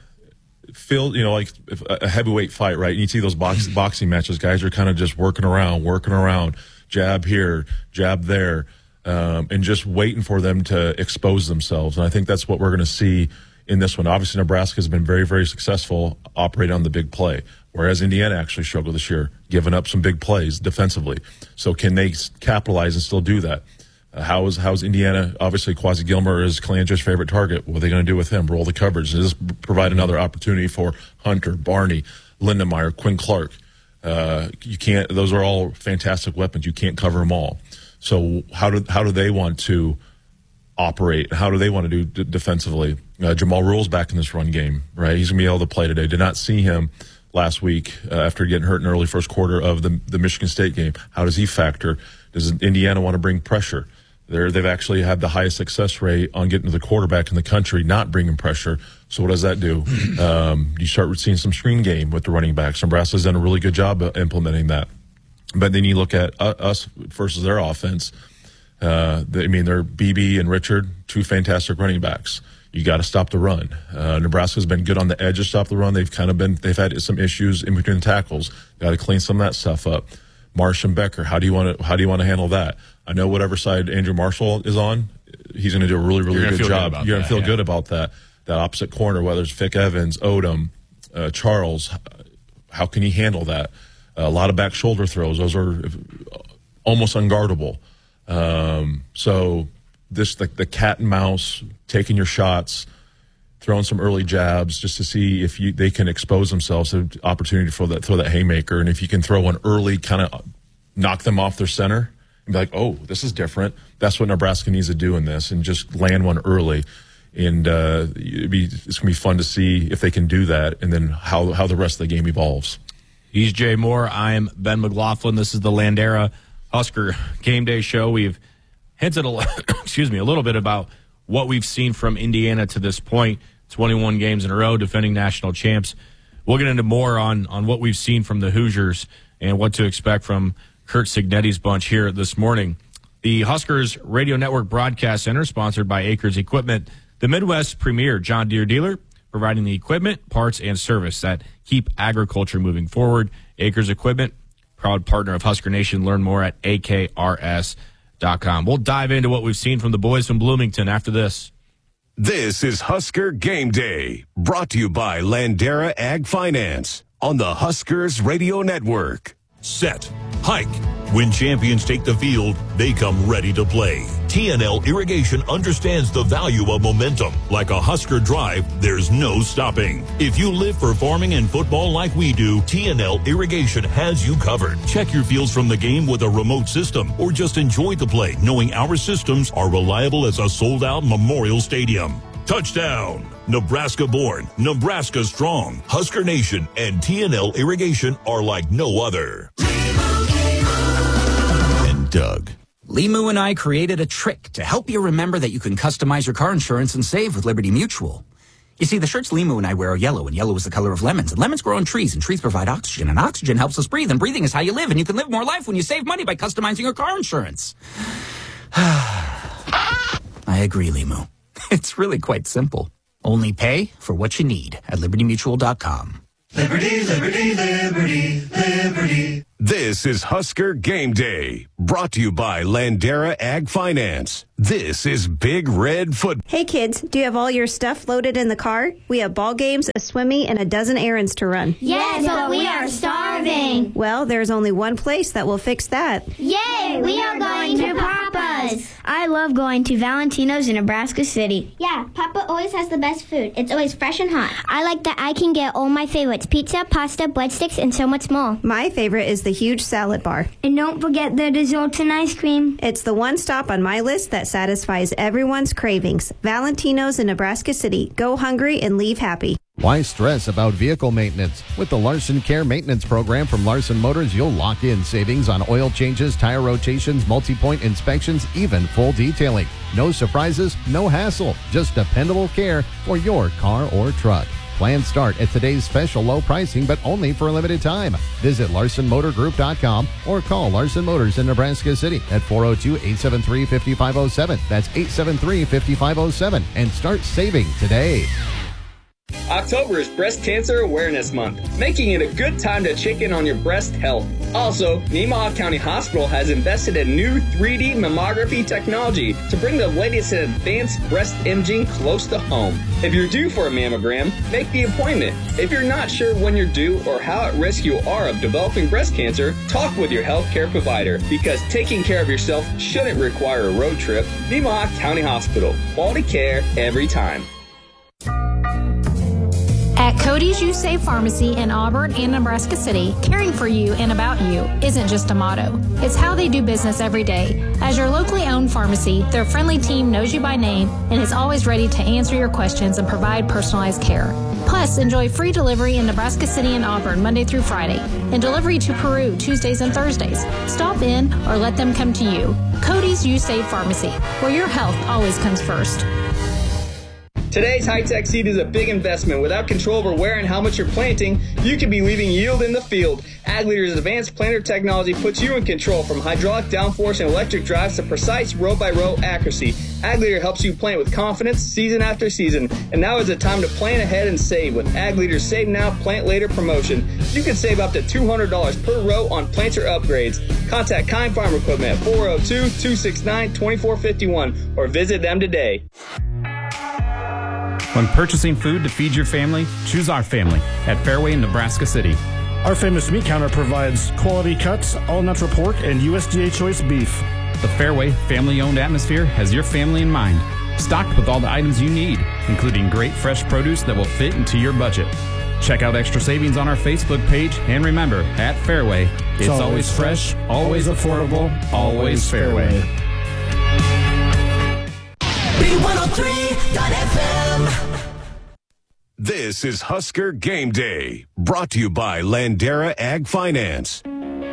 like a heavyweight fight, right? You see those boxing matches, guys are kind of just working around, jab here, jab there, and just waiting for them to expose themselves. And I think that's what we're going to see in this one. Obviously, Nebraska has been very, very successful operating on the big play, whereas Indiana actually struggled this year, giving up some big plays defensively. So can they capitalize and still do that? How's Indiana? Obviously, Quasi Gilmer is Calandre's favorite target. What are they going to do with him? Roll the coverage. Does this provide another opportunity for Hunter, Barney, Lindenmeyer, Quinn Clark? You can't. Those are all fantastic weapons. You can't cover them all. So how do they want to operate? How do they want to do defensively? Jamal Rule's back in this run game, right? He's going to be able to play today. Did not see him last week after getting hurt in the early first quarter of the Michigan State game. How does he factor? Does Indiana want to bring pressure? They've actually had the highest success rate on getting to the quarterback in the country, not bringing pressure. So what does that do? You start seeing some screen game with the running backs. Nebraska's done a really good job of implementing that. But then you look at us versus their offense. They're BB and Richard, 2 fantastic running backs. You got to stop the run. Nebraska's been good on the edge to stop the run. They've had some issues in between the tackles. Got to clean some of that stuff up. Marsh and Becker, how do you want to handle that? I know whatever side Andrew Marshall is on, he's going to do a really, really good job. You're going to feel good about that. That opposite corner, whether it's Vic Evans, Odom, Charles, how can he handle that? A lot of back shoulder throws. Those are almost unguardable. So this, the cat and mouse, taking your shots, throwing some early jabs just to see if they can expose themselves to opportunity for throw that haymaker. And if you can throw one early, kind of knock them off their center and be like, oh, this is different. That's what Nebraska needs to do in this, and just land one early. And it's going to be fun to see if they can do that, and then how the rest of the game evolves. He's Jay Moore. I am Ben McLaughlin. This is the Landera Husker Game Day Show. We've hinted a little bit about what we've seen from Indiana to this point. 21 games in a row, defending national champs. We'll get into more on what we've seen from the Hoosiers and what to expect from Curt Cignetti's bunch here this morning. The Huskers Radio Network Broadcast Center, sponsored by Acres Equipment, the Midwest's premier John Deere dealer, providing the equipment, parts, and service that keep agriculture moving forward. Acres Equipment, proud partner of Husker Nation. Learn more at akrs.com. We'll dive into what we've seen from the boys from Bloomington after this. This is Husker Game Day, brought to you by Landera Ag Finance on the Huskers Radio Network. Set, hike. When champions take the field, they come ready to play. TNL Irrigation understands the value of momentum. Like a Husker drive, there's no stopping. If you live for farming and football like we do, TNL Irrigation has you covered. Check your fields from the game with a remote system, or just enjoy the play knowing our systems are reliable as a sold-out Memorial Stadium. Touchdown! Nebraska born, Nebraska strong. Husker Nation and TNL Irrigation are like no other. And Doug. Limu and I created a trick to help you remember that you can customize your car insurance and save with Liberty Mutual. You see, the shirts Limu and I wear are yellow, and yellow is the color of lemons. And lemons grow on trees, and trees provide oxygen, and oxygen helps us breathe, and breathing is how you live, and you can live more life when you save money by customizing your car insurance. I agree, Limu. It's really quite simple. Only pay for what you need at LibertyMutual.com. Liberty, liberty, liberty, liberty. This is Husker Game Day, brought to you by Landera Ag Finance. This is Big Red Football. Hey kids, do you have all your stuff loaded in the car? We have ball games, a swimmy, and a dozen errands to run. Yes, but we are starving. Well, there's only one place that will fix that. Yay, we are going to Papa's. I love going to Valentino's in Nebraska City. Yeah, Papa always has the best food. It's always fresh and hot. I like that I can get all my favorites: pizza, pasta, breadsticks, and so much more. My favorite is the huge salad bar. And don't forget the desserts and ice cream. It's the one stop on my list that satisfies everyone's cravings. Valentino's in Nebraska City. Go hungry and leave happy. Why stress about vehicle maintenance? With the Larson Care Maintenance Program from Larson Motors, you'll lock in savings on oil changes, tire rotations, multi-point inspections, even full detailing. No surprises, no hassle, just dependable care for your car or truck. Plans start at today's special low pricing, but only for a limited time. Visit LarsonMotorGroup.com or call Larson Motors in Nebraska City at 402-873-5507. That's 873-5507 and start saving today. October is Breast Cancer Awareness Month, making it a good time to check in on your breast health. Also, Nemaha County Hospital has invested in new 3D mammography technology to bring the latest in advanced breast imaging close to home. If you're due for a mammogram, make the appointment. If you're not sure when you're due or how at risk you are of developing breast cancer, talk with your healthcare provider, because taking care of yourself shouldn't require a road trip. Nemaha County Hospital. Quality care every time. At Cody's You Save Pharmacy in Auburn and Nebraska City, caring for you and about you isn't just a motto. It's how they do business every day. As your locally owned pharmacy, their friendly team knows you by name and is always ready to answer your questions and provide personalized care. Plus, enjoy free delivery in Nebraska City and Auburn Monday through Friday, and delivery to Peru Tuesdays and Thursdays. Stop in or let them come to you. Cody's You Save Pharmacy, where your health always comes first. Today's high-tech seed is a big investment. Without control over where and how much you're planting, you could be leaving yield in the field. Ag Leader's advanced planter technology puts you in control, from hydraulic downforce and electric drives to precise row-by-row accuracy. Ag Leader helps you plant with confidence season after season. And now is the time to plan ahead and save with Ag Leader's Save Now, Plant Later promotion. You can save up to $200 per row on planter upgrades. Contact Kind Farm Equipment at 402-269-2451 or visit them today. When purchasing food to feed your family, choose our family at Fairway in Nebraska City. Our famous meat counter provides quality cuts, all-natural pork, and USDA choice beef. The Fairway family-owned atmosphere has your family in mind. Stocked with all the items you need, including great fresh produce that will fit into your budget. Check out extra savings on our Facebook page, and remember, at Fairway, it's always fresh, always affordable, always Fairway. B103.FM. This is Husker Game Day, brought to you by Landera Ag Finance.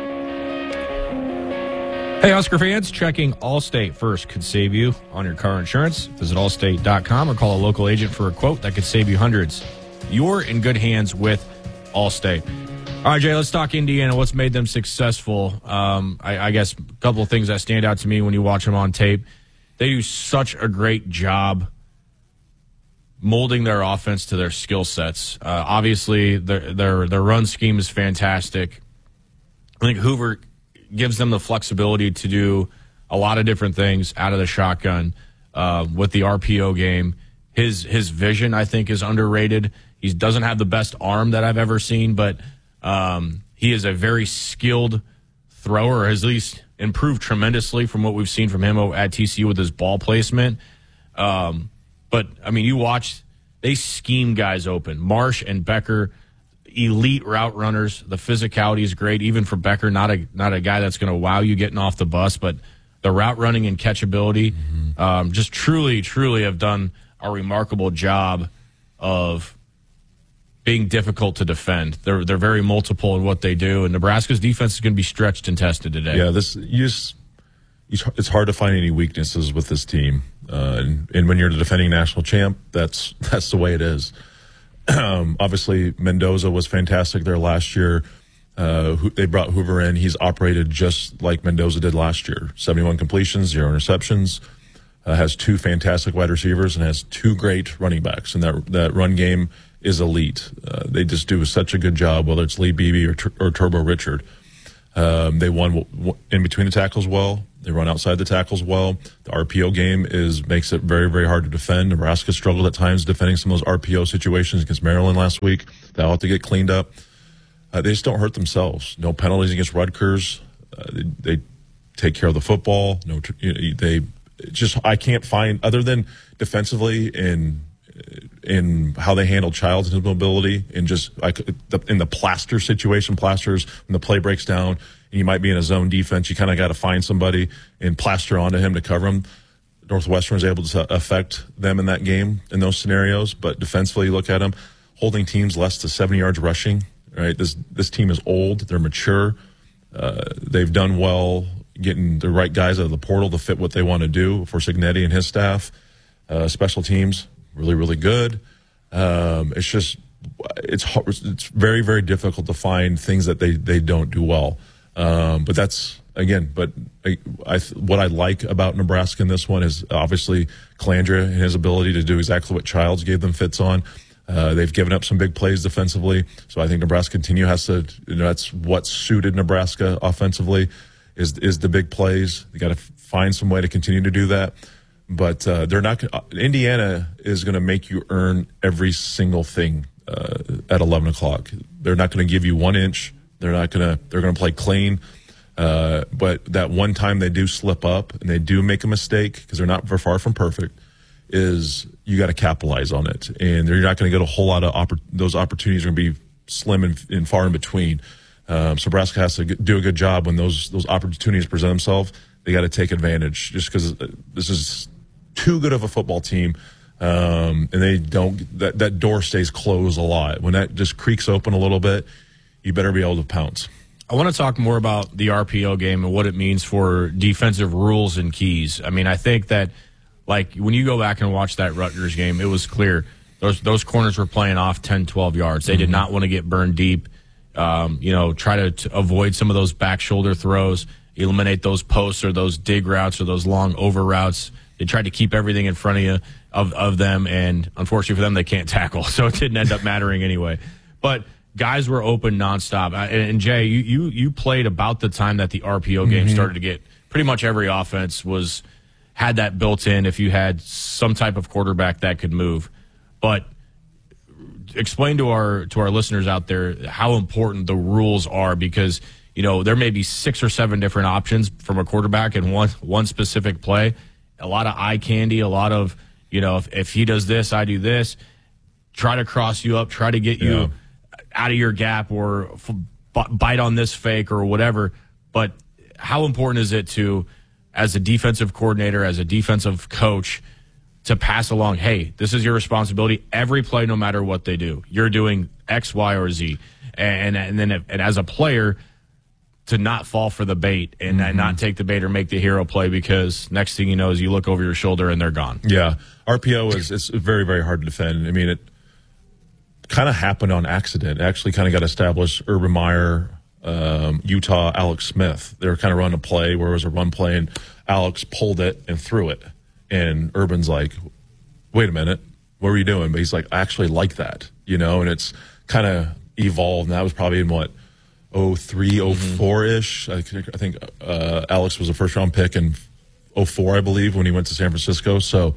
Hey, Husker fans, checking Allstate first could save you on your car insurance. Visit allstate.com or call a local agent for a quote that could save you hundreds. You're in good hands with Allstate. All right, Jay, let's talk Indiana. What's made them successful? I guess a couple of things that stand out to me when you watch them on tape. They do such a great job molding their offense to their skill sets. Obviously, their run scheme is fantastic. I think Hoover gives them the flexibility to do a lot of different things out of the shotgun with the RPO game. His vision, I think, is underrated. He doesn't have the best arm that I've ever seen, but he is a very skilled thrower, or has at least improved tremendously from what we've seen from him at TCU with his ball placement. But, I mean, you watch, they scheme guys open. Marsh and Becker, elite route runners. The physicality is great, even for Becker, not a guy that's going to wow you getting off the bus, but the route running and catchability just truly have done a remarkable job of being difficult to defend. They're very multiple in what they do, and Nebraska's defense is going to be stretched and tested today. Yeah, it's hard to find any weaknesses with this team. And when you're the defending national champ, that's the way it is. Obviously, Mendoza was fantastic there last year. They brought Hoover in. He's operated just like Mendoza did last year. 71 completions, 0 interceptions. Has 2 fantastic wide receivers and has 2 great running backs. And that run game is elite. They just do such a good job, whether it's Lee Beebe or Turbo Richard. They won in between the tackles well. They run outside the tackles well. The RPO game makes it very, very hard to defend. Nebraska struggled at times defending some of those RPO situations against Maryland last week. They'll have to get cleaned up. They just don't hurt themselves. No penalties against Rutgers. They take care of the football. I can't find, other than defensively in how they handle Childs and his mobility, and just in the Plaster situation. Plaster's, when the play breaks down and you might be in a zone defense, you kind of got to find somebody and plaster onto him to cover him. Northwestern was able to affect them in that game in those scenarios, but defensively, you look at them holding teams less to 70 yards rushing. Right, this team is old. They're mature. They've done well getting the right guys out of the portal to fit what they want to do for Cignetti and his staff. Special teams, really, really good. It's very, very difficult to find things that they don't do well. But that's, again, what I like about Nebraska in this one is obviously Calandria and his ability to do exactly what Childs gave them fits on. They've given up some big plays defensively, so I think Nebraska has to. That's what suited Nebraska offensively is the big plays. They got to find some way to continue to do that, but they're not. Indiana is going to make you earn every single thing at 11 o'clock. They're not going to give you 1 inch. They're going to play clean. But that one time they do slip up and they do make a mistake, because they're not very far from perfect, is you got to capitalize on it. And you're not going to get a whole lot of those opportunities are going to be slim and far in between. So Nebraska has to do a good job when those opportunities present themselves. They got to take advantage, just because this is too good of a football team. And they don't, that door stays closed a lot. When that just creaks open a little bit, you better be able to pounce. I want to talk more about the RPO game and what it means for defensive rules and keys. I mean, I think that, like, when you go back and watch that Rutgers game, it was clear those corners were playing off 10, 12 yards. They did not want to get burned deep, try to avoid some of those back shoulder throws, eliminate those posts or those dig routes or those long over routes. They tried to keep everything in front of you, of them, and unfortunately for them, they can't tackle, so it didn't end up mattering anyway. But guys were open nonstop. And Jay, you played about the time that the RPO game started to get. Pretty much every offense had that built in if you had some type of quarterback that could move. But explain to our listeners out there how important the rules are, because there may be 6 or 7 different options from a quarterback in one specific play. A lot of eye candy, a lot of if he does this, I do this. Try to cross you up, try to get you out of your gap, or bite on this fake or whatever. But how important is it to, as a defensive coordinator, as a defensive coach, to pass along, hey, this is your responsibility every play, no matter what they do. You're doing X, Y, or Z. And as a player, to not fall for the bait and not take the bait or make the hero play, because next thing you know is you look over your shoulder and they're gone. Yeah. RPO it's very, very hard to defend. I mean, it kind of happened on accident. It actually kind of got established. Urban Meyer, Utah, Alex Smith. They were kind of running a play where it was a run play, and Alex pulled it and threw it. And Urban's like, wait a minute, what were you doing? But he's like, I actually like that, and it's kind of evolved. And that was probably in 03, 04-ish. I think Alex was a first-round pick in 04, I believe, when he went to San Francisco. So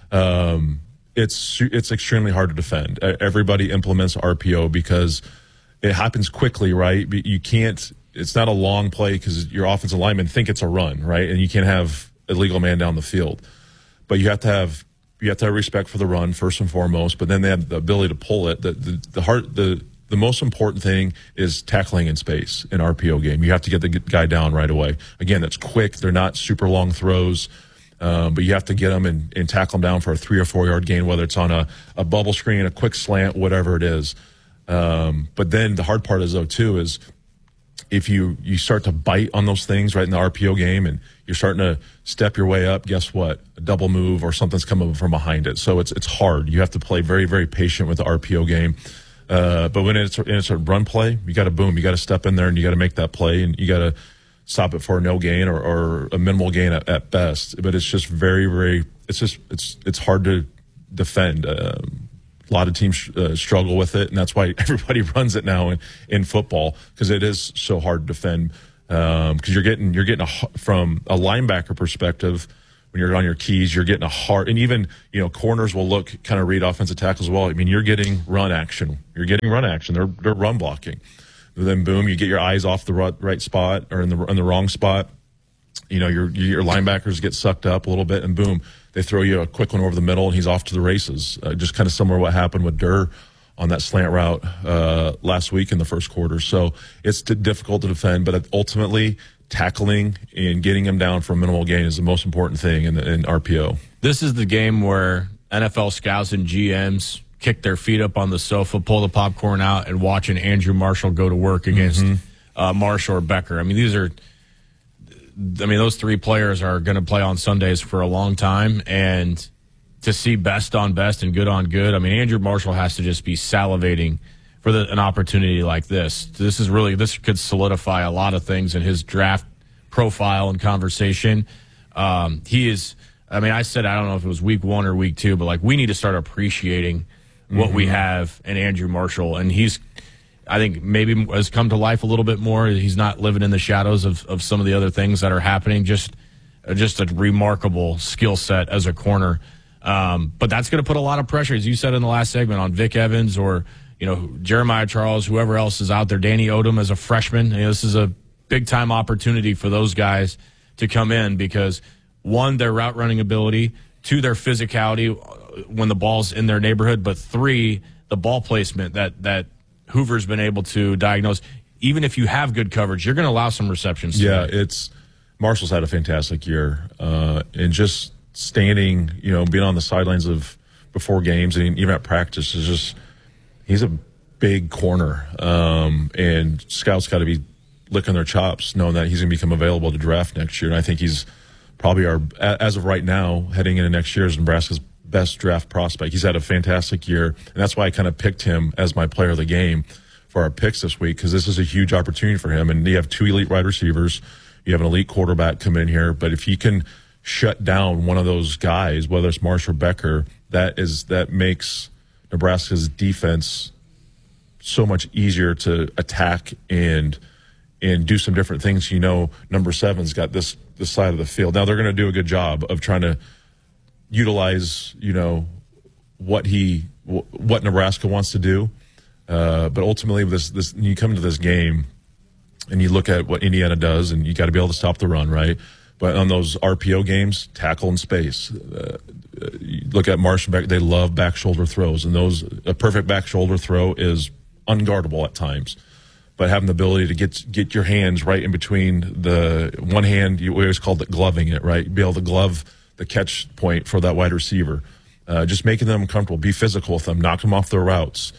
it's extremely hard to defend. Everybody implements RPO because it happens quickly, right? You can't – it's not a long play because your offensive linemen think it's a run, right? And you can't have a legal man down the field. But you have to have respect for the run first and foremost, but then they have the ability to pull it. The most important thing is tackling in space in RPO game. You have to get the guy down right away. Again, that's quick. They're not super long throws, but you have to get them and tackle them down for a 3 or 4 yard gain, whether it's on a bubble screen, a quick slant, whatever it is. But then the hard part is, though, too, is if you start to bite on those things right in the RPO game and you're starting to step your way up, guess what? A double move or something's coming from behind it. So it's hard. You have to play very, very patient with the RPO game. But when it's a run play, you got to boom. You got to step in there and you got to make that play and you got to stop it for a no gain or a minimal gain at best. But it's just very, very. It's hard to defend. A lot of teams struggle with it, and that's why everybody runs it now in football, because it is so hard to defend. Because you're getting from a linebacker perspective, when you're on your keys, you're getting a hard, and even corners will kind of read offensive tackles as well. I mean, you're getting run action. They're run blocking. And then boom, you get your eyes off the right spot or in the wrong spot. Your linebackers get sucked up a little bit, and boom, they throw you a quick one over the middle, and he's off to the races. Just kind of similar to what happened with Durr on that slant route last week in the first quarter. So it's difficult to defend, but ultimately tackling and getting him down for a minimal gain is the most important thing in RPO. This is the game where NFL scouts and GMs kick their feet up on the sofa, pull the popcorn out, and watching Andrew Marshall go to work against Marshall or Becker. I mean, those three players are going to play on Sundays for a long time, and to see best on best and good on good, I mean, Andrew Marshall has to just be salivating for an opportunity like this. This could solidify a lot of things in his draft profile and conversation. He is, I said, I don't know if it was week 1 or week 2, but we need to start appreciating what we have in Andrew Marshall. And I think maybe has come to life a little bit more. He's not living in the shadows of some of the other things that are happening. Just a remarkable skill set as a corner. But that's going to put a lot of pressure, as you said in the last segment, on Vic Evans or Jeremiah Charles, whoever else is out there. Danny Odom as a freshman. This is a big time opportunity for those guys to come in because, 1, their route running ability, 2, their physicality when the ball's in their neighborhood, but 3, the ball placement that Hoover's been able to diagnose. Even if you have good coverage, you're going to allow some receptions. Yeah, Marshall's had a fantastic year, and just standing, being on the sidelines before games and even at practice he's a big corner, and scouts got to be licking their chops knowing that he's going to become available to draft next year. And I think he's probably as of right now, heading into next year, is Nebraska's best draft prospect. He's had a fantastic year, and that's why I kind of picked him as my player of the game for our picks this week, because this is a huge opportunity for him. And you have 2 elite wide receivers, you have an elite quarterback come in here, but if he can shut down one of those guys, whether it's Marshall or Becker, that makes Nebraska's defense so much easier to attack and do some different things. Number 7's got this side of the field. Now they're going to do a good job of trying to utilize, what Nebraska wants to do. But ultimately, this you come into this game and you look at what Indiana does, and you got to be able to stop the run, right? But on those RPO games, tackle in space. You look at Marshall Becker; they love back shoulder throws, and a perfect back shoulder throw is unguardable at times. But having the ability to get your hands right in between the one hand, we always called it gloving it, right? Be able to glove the catch point for that wide receiver. Just making them comfortable, be physical with them, knock them off their routes,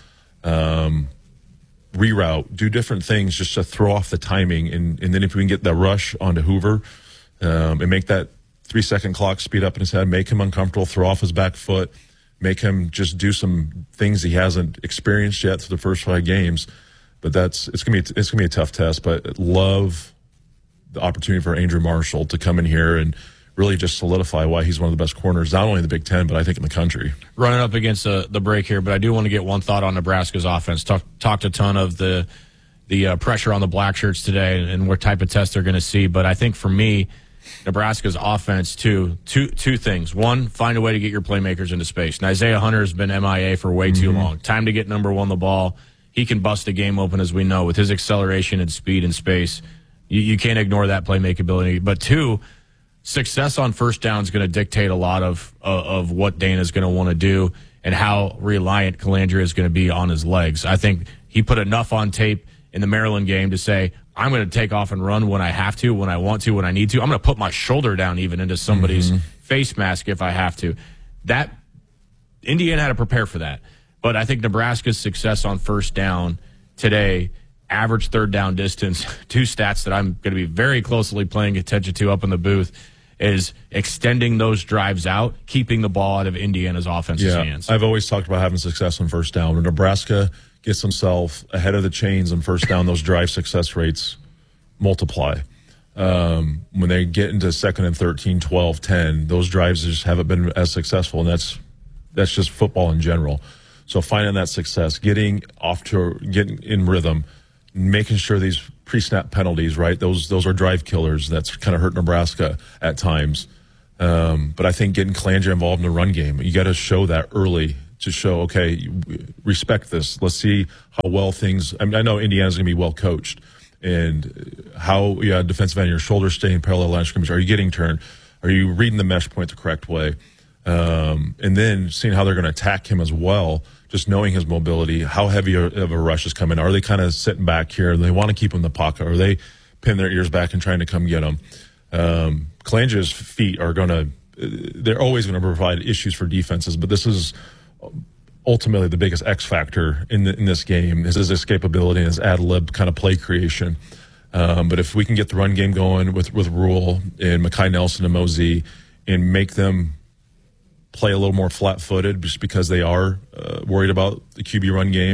reroute, do different things just to throw off the timing. And then if we can get that rush onto Hoover and make that 3-second clock speed up in his head, make him uncomfortable, throw off his back foot, make him just do some things he hasn't experienced yet through the first 5 games. But it's gonna be a tough test. But love the opportunity for Andrew Marshall to come in here and really just solidify why he's one of the best corners, not only in the Big Ten, but I think in the country. Running up against the break here, but I do want to get one thought on Nebraska's offense. Talked a ton of the pressure on the black shirts today and what type of test they're going to see. But I think for me, Nebraska's offense, two things. 1, find a way to get your playmakers into space. And Isaiah Hunter has been MIA for way too long. Time to get number 1 the ball. He can bust a game open, as we know, with his acceleration and speed and space. You can't ignore that playmaking ability. But 2, success on first down is going to dictate a lot of what Dana's going to want to do and how reliant Calandria is going to be on his legs. I think he put enough on tape in the Maryland game to say, I'm going to take off and run when I have to, when I want to, when I need to. I'm going to put my shoulder down even into somebody's face mask if I have to. That Indiana had to prepare for that. But I think Nebraska's success on first down today average third down distance, two stats that I'm going to be very closely paying attention to up in the booth is extending those drives out, keeping the ball out of Indiana's offense's hands. I've always talked about having success on first down. When Nebraska gets himself ahead of the chains on first down, those drive success rates multiply. When they get into second and 13, 12, 10, those drives just haven't been as successful, and that's just football in general. So finding that success, getting in rhythm, making sure these pre-snap penalties, right? Those are drive killers. That's kind of hurt Nebraska at times. But I think getting Kalanja involved in the run game, you got to show that early to show, okay, respect this. Let's see how well things. I mean, I know Indiana's going to be well coached, and how defensive end, your shoulders staying parallel line of scrimmage. Are you getting turned? Are you reading the mesh point the correct way? And then seeing how they're going to attack him as well. Just knowing his mobility, how heavy of a rush is coming. Are they kind of sitting back here? They want to keep him in the pocket. Or are they pinning their ears back and trying to come get him? Kalanja's feet are they're always going to provide issues for defenses, but this is ultimately the biggest X factor in this game is his escapability and his ad-lib kind of play creation. But if we can get the run game going with Rule and Mekhi Nelson and Mosey and make them play a little more flat-footed just because they are worried about the QB run game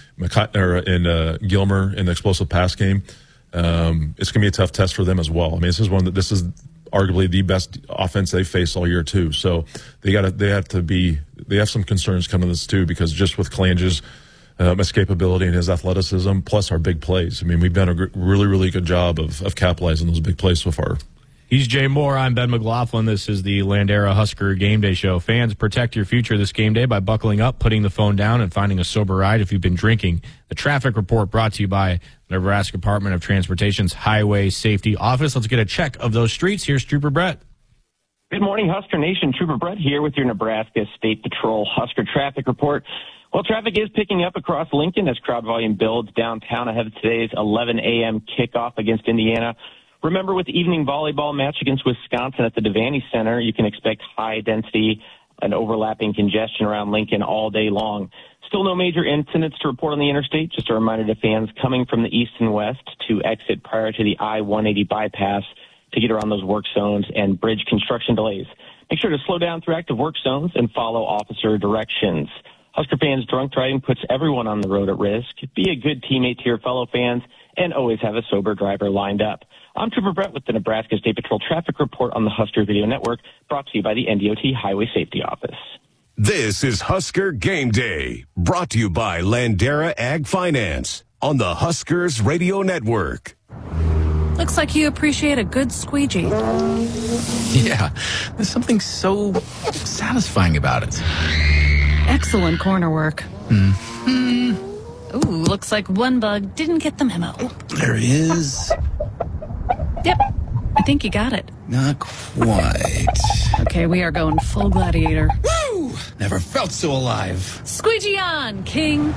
and Gilmer in the explosive pass game. It's going to be a tough test for them as well. I mean, this is arguably the best offense they faced all year too. So they have some concerns coming to this too, because just with Kalanja's escapability and his athleticism, plus our big plays. I mean, we've done a really, really good job of capitalizing those big plays so far. He's Jay Moore. I'm Ben McLaughlin. This is the Landera Husker Game Day Show. Fans, protect your future this game day by buckling up, putting the phone down, and finding a sober ride if you've been drinking. The traffic report brought to you by the Nebraska Department of Transportation's Highway Safety Office. Let's get a check of those streets. Here's Trooper Brett. Good morning, Husker Nation. Trooper Brett here with your Nebraska State Patrol Husker traffic report. Well, traffic is picking up across Lincoln as crowd volume builds downtown ahead of today's 11 a.m. kickoff against Indiana. Remember, with the evening volleyball match against Wisconsin at the Devaney Center, you can expect high density and overlapping congestion around Lincoln all day long. Still no major incidents to report on the interstate. Just a reminder to fans coming from the east and west to exit prior to the I-180 bypass to get around those work zones and bridge construction delays. Make sure to slow down through active work zones and follow officer directions. Husker fans, drunk driving puts everyone on the road at risk. Be a good teammate to your fellow fans and always have a sober driver lined up. I'm Trooper Brett with the Nebraska State Patrol Traffic Report on the Husker Video Network, brought to you by the NDOT Highway Safety Office. This is Husker Game Day, brought to you by Landera Ag Finance on the Huskers Radio Network. Looks like you appreciate a good squeegee. Yeah, there's something so satisfying about it. Excellent corner work. Mm-hmm. Ooh, looks like one bug didn't get the memo. There he is. Yep, I think you got it. Not quite. Okay, we are going full gladiator. Woo! Never felt so alive. Squeegee on, King.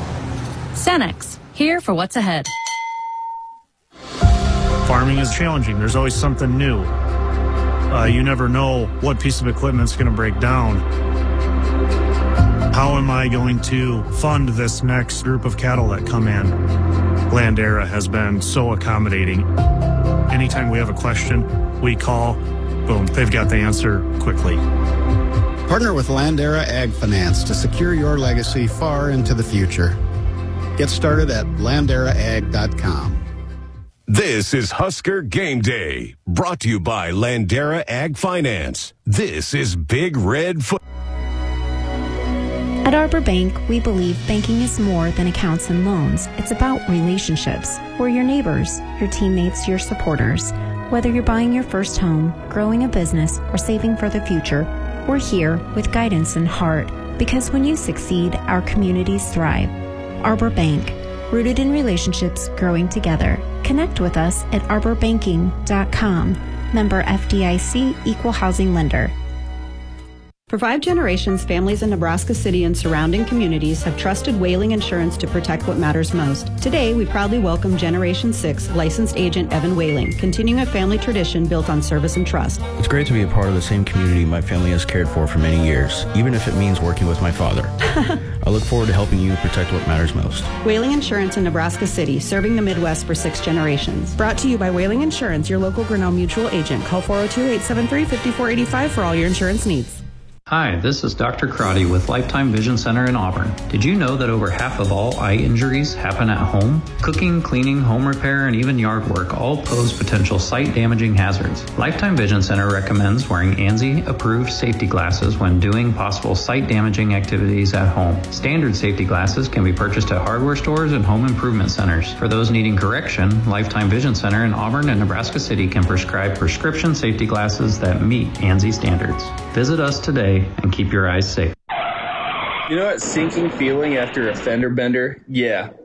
Cenex, here for what's ahead. Farming is challenging. There's always something new. You never know what piece of equipment's going to break down. How am I going to fund this next group of cattle that come in? Landera has been so accommodating. Anytime we have a question, we call, boom, they've got the answer quickly. Partner with Landera Ag Finance to secure your legacy far into the future. Get started at landeraag.com. This is Husker Game Day, brought to you by Landera Ag Finance. This is Big Red Foot. At Arbor Bank, we believe banking is more than accounts and loans. It's about relationships. We're your neighbors, your teammates, your supporters. Whether you're buying your first home, growing a business, or saving for the future, we're here with guidance and heart. Because when you succeed, our communities thrive. Arbor Bank, rooted in relationships, growing together. Connect with us at arborbanking.com. Member FDIC, Equal Housing Lender. For 5 generations, families in Nebraska City and surrounding communities have trusted Whaling Insurance to protect what matters most. Today, we proudly welcome Generation 6 licensed agent Evan Whaling, continuing a family tradition built on service and trust. It's great to be a part of the same community my family has cared for many years, even if it means working with my father. I look forward to helping you protect what matters most. Whaling Insurance in Nebraska City, serving the Midwest for 6 generations. Brought to you by Whaling Insurance, your local Grinnell Mutual agent. Call 402-873-5485 for all your insurance needs. Hi, this is Dr. Crotty with Lifetime Vision Center in Auburn. Did you know that over half of all eye injuries happen at home? Cooking, cleaning, home repair, and even yard work all pose potential sight-damaging hazards. Lifetime Vision Center recommends wearing ANSI-approved safety glasses when doing possible sight-damaging activities at home. Standard safety glasses can be purchased at hardware stores and home improvement centers. For those needing correction, Lifetime Vision Center in Auburn and Nebraska City can prescribe prescription safety glasses that meet ANSI standards. Visit us today and keep your eyes safe. You know that sinking feeling after a fender bender? Yeah,